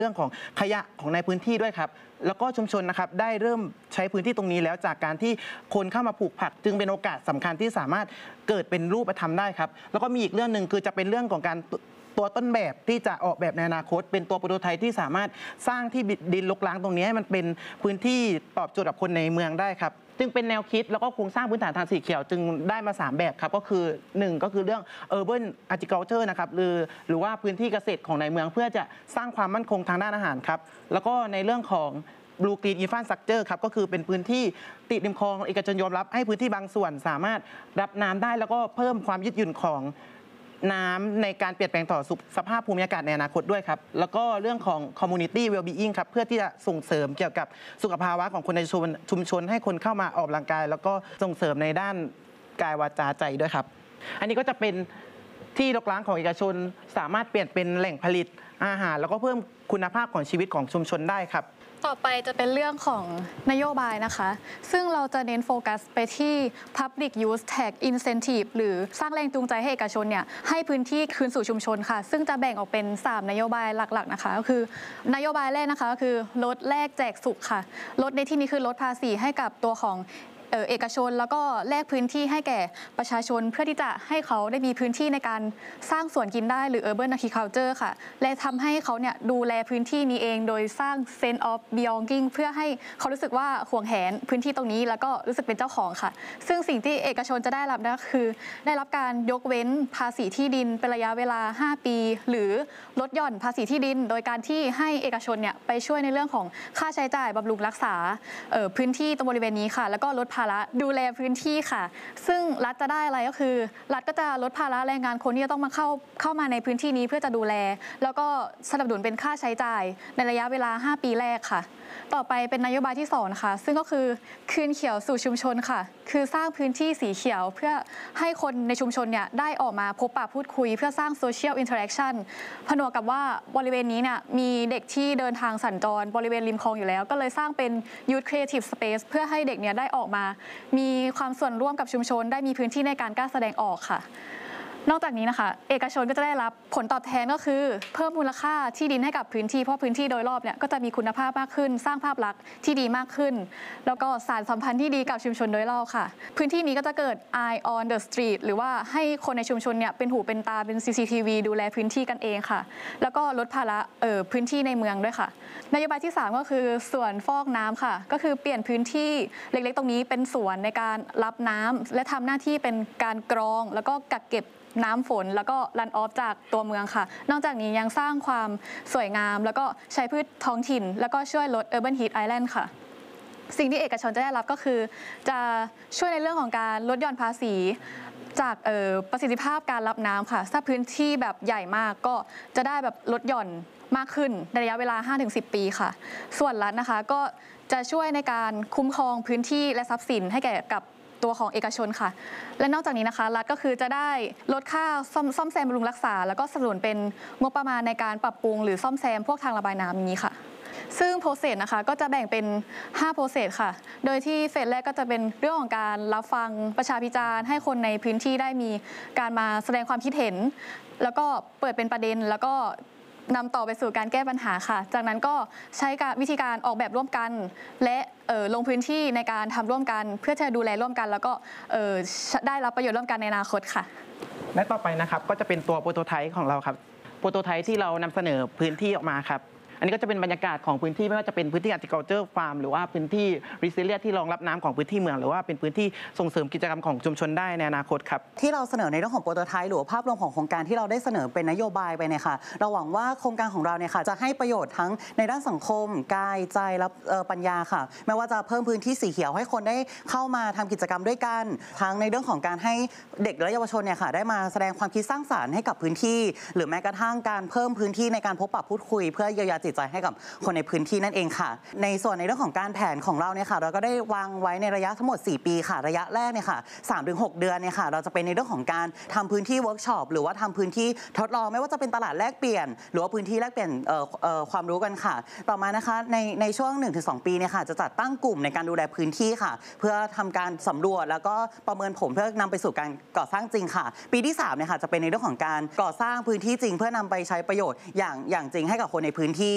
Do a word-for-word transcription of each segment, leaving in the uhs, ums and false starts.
เรื่องของขยะของในพื้นที่ด้วยครับแล้วก็ชุมชนนะครับได้เริ่มใช้พื้นที่ตรงนี้แล้วจากการที่คนเข้ามาปลูกผักจึงเป็นโอกาสสำคัญที่สามารถเกิดเป็นรูปธรรมได้ครับแล้วก็มีอีกเรื่องหนึ่งคือจะเป็นเรื่องของการตัวต้นแบบที่จะออกแบบในอนาคตเป็นตัวโปรโตไทป์ที่สามารถสร้างที่ดินรกร้างตรงนี้ให้มันเป็นพื้นที่ตอบโจทย์กับคนในเมืองได้ครับจึงเป็นแนวคิดแล้วก็โครงสร้างพื้นฐานทางสีเขียวจึงได้มาสามแบบครับก็คือหนึ่งก็คือเรื่อง Urban Agriculture นะครับหรือหรือว่าพื้นที่เกษตรของในเมืองเพื่อจะสร้างความมั่นคงทางด้านอาหารครับแล้วก็ในเรื่องของ Blue Green Infrastructure ครับก็คือเป็นพื้นที่ติดริมคลองเอกชนยอมรับให้พื้นที่บางส่วนสามารถรับน้ำได้แล้วก็เพิ่มความยืดหยุ่นของน้ำในการเปลี่ยนแปลงต่อสภาพภูมิอากาศในอนาคตด้วยครับแล้วก็เรื่องของ Community Well-being ครับเพื่อที่จะส่งเสริมเกี่ยวกับสุขภาวะของคนในชุมชนให้คนเข้ามาออกกำลังกายแล้วก็ส่งเสริมในด้านกายวาจาใจด้วยครับอันนี้ก็จะเป็นที่รกร้างของเอกชนสามารถเปลี่ยนเป็นแหล่งผลิตอาหารแล้วก็เพิ่มคุณภาพของชีวิตของชุมชนได้ครับต่อไปจะเป็นเรื่องของนโยบายนะคะซึ่งเราจะเน้นโฟกัสไปที่ Public Use Tax Incentive หรือสร้างแรงจูงใจให้เอกชนเนี่ยให้พื้นที่คืนสู่ชุมชนค่ะซึ่งจะแบ่งออกเป็นสามนโยบายหลักๆนะคะก็คือนโยบายแรกนะคะก็คือลดแลกแจกสุขค่ะลดในที่นี้คือลดภาษีให้กับตัวของเอกชนแล้วก็แลกพื้นที่ให้แก่ประชาชนเพื่อที่จะให้เขาได้มีพื้นที่ในการสร้างสวนกินได้หรือ Urban Agriculture ค่ะและทำให้เขาเนี่ยดูแลพื้นที่นี้เองโดยสร้าง Sense of Belonging เพื่อให้เขารู้สึกว่าห่วงแหนพื้นที่ตรงนี้แล้วก็รู้สึกเป็นเจ้าของค่ะซึ่งสิ่งที่เอกชนจะได้รับนั่นก็คือได้รับการยกเว้นภาษีที่ดินเป็นระยะเวลาห้าปีหรือลดหย่อนภาษีที่ดินโดยการที่ให้เอกชนเนี่ยไปช่วยในเรื่องของค่าใช้จ่ายบำรุงรักษาพื้นที่ตรงบริเวณนี้ค่ะแล้วก็ลดภาระดูแลพื้นที่ค่ะซึ่งรัฐจะได้อะไรก็คือรัฐก็จะลดภาระแรงงานคนที่จะต้องมาเข้าเข้ามาในพื้นที่นี้เพื่อจะดูแลแล้วก็สนับสนุนเป็นค่าใช้จ่ายในระยะเวลาห้าปีแรกค่ะต่อไปเป็นนโยบายที่สองนะคะซึ่งก็คือคืนเขียวสู่ชุมชนค่ะคือสร้างพื้นที่สีเขียวเพื่อให้คนในชุมชนเนี่ยได้ออกมาพบปะพูดคุยเพื่อสร้างโซเชียลอินเทอร์แอคชั่นผนวกกับว่าบริเวณนี้เนี่ยมีเด็กที่เดินทางสัญจรบริเวณริมคลองอยู่แล้วก็เลยสร้างเป็น Youth Creative Space เพื่อให้เด็กเนี่ยได้ออกมามีความส่วนร่วมกับชุมชนได้มีพื้นที่ในการกล้าแสดงออกค่ะนอกจากนี้นะคะเอกชนก็จะได้รับผลตอบแทนก็คือเพิ่มมูลค่าที่ดินให้กับพื้นที่เพราะพื้นที่โดยรอบเนี่ยก็จะมีคุณภาพมากขึ้นสร้างภาพลักษณ์ที่ดีมากขึ้นแล้วก็สานสัมพันธ์ที่ดีกับชุมชนโดยรอบค่ะพื้นที่นี้ก็จะเกิด Eye on the Street หรือว่าให้คนในชุมชนเนี่ยเป็นหูเป็นตาเป็น ซี ซี ที วี ดูแลพื้นที่กันเองค่ะแล้วก็ลดภาระเอ่อพื้นที่ในเมืองด้วยค่ะนโยบายที่สามก็คือสวนฟอกน้ำค่ะก็คือเปลี่ยนพื้นที่เล็กๆตรงนี้เป็นสวนในการรับน้ำและทำหน้าที่เป็นการกรองแล้วก็กักเก็บน้ำฝนแล้วก็รันออฟจากตัวเมืองค่ะนอกจากนี้ยังสร้างความสวยงามแล้วก็ใช้พืชท้องถิ่นแล้วก็ช่วยลด Urban Heat Island ค่ะสิ่งที่เอกชนจะได้รับก็คือจะช่วยในเรื่องของการลดหย่อนภาษีจากประสิทธิภาพการรับน้ำค่ะถ้าพื้นที่แบบใหญ่มากก็จะได้แบบลดหย่อนมากขึ้นในระยะเวลา ห้าถึงสิบ ปีค่ะส่วนรัฐนะคะก็จะช่วยในการคุ้มครองพื้นที่และทรัพย์สินให้แก่กับตัวของเอกชนค่ะและนอกจากนี้นะคะรัฐก็คือจะได้ลดค่าซ่อมซ่อมแซมบำรุงรักษาแล้วก็สนับสนุนเป็นงบประมาณในการปรับปรุงหรือซ่อมแซมพวกทางระบายน้ำนี้ค่ะซึ่งโปรเซสนะคะก็จะแบ่งเป็นห้าโปรเซสค่ะโดยที่เฟสแรกก็จะเป็นเรื่องของการรับฟังประชาพิจารณ์ให้คนในพื้นที่ได้มีการมาแสดงความคิดเห็นแล้วก็เปิดเป็นประเด็นแล้วก็นำต่อไปสู่การแก้ปัญหาค่ะจากนั้นก็ใช้การวิธีการออกแบบร่วมกันและลงพื้นที่ในการทำร่วมกันเพื่อจะดูแลร่วมกันแล้วก็ได้รับประโยชน์ร่วมกันในอนาคตค่ะและต่อไปนะครับก็จะเป็นตัวโปรโตไทป์ของเราครับโปรโตไทป์ที่เรานำเสนอพื้นที่ออกมาครับอันนี้ก็จะเป็นบรรยากาศของพื้นที่ไม่ว่าจะเป็นพื้นที่ Agriculture Farm หรือว่าพื้นที่ Resilient ที่รองรับน้ำของพื้นที่เมืองหรือว่าเป็นพื้นที่ส่งเสริมกิจกรรมของชุมชนได้ในอนาคตครับที่เราเสนอในเรื่องของโปรโตไทป์หรือภาพรวมของโครงการที่เราได้เสนอเป็นนโยบายไปเนี่ยค่ะเราหวังว่าโครงการของเราเนี่ยค่ะจะให้ประโยชน์ทั้งในด้านสังคมกายใจและปัญญาค่ะไม่ว่าจะเพิ่มพื้นที่สีเขียวให้คนได้เข้ามาทำกิจกรรมด้วยกันทั้งในเรื่องของการให้เด็กและเยาวชนเนี่ยค่ะได้มาแสดงความคิดสร้างสรรค์ให้กับพื้นที่หรือแม้กระทั่งการเพิ่มพื้นที่ในการพบปะพูดคุยเพื่อเยียวยาจิตใจให้กับในพื้นที่นั่นเองค่ะในส่วนในเรื่องของการแผนของเราเนี่ยค่ะเราก็ได้วางไว้ในระยะทั้งหมดสี่ปีค่ะระยะแรกเนี่ยค่ะ สามถึงหก เดือนเนี่ยค่ะเราจะเป็นในเรื่องของการทำพื้นที่เวิร์กช็อปหรือว่าทำพื้นที่ทดลองไม่ว่าจะเป็นตลาดแลกเปลี่ยนหรือว่าพื้นที่แลกเปลี่ยนความรู้กันค่ะต่อมานะคะในในช่วง หนึ่งถึงสอง ปีเนี่ยค่ะจะจัดตั้งกลุ่มในการดูแลพื้นที่ค่ะเพื่อทำการสำรวจแล้วก็ประเมินผลเพื่อนำไปสู่การก่อสร้างจริงค่ะปีที่สามเนี่ยค่ะจะเป็นในเรื่องของการก่อสร้างพื้นที่จริงเพื่อนำไปใช้ประโยชน์อย่างอย่างจริงให้กับคนในพื้นที่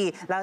แล้ว